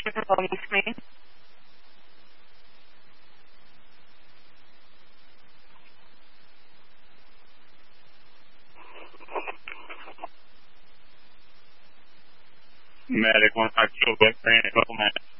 ship on the screen. Medic 152, back training,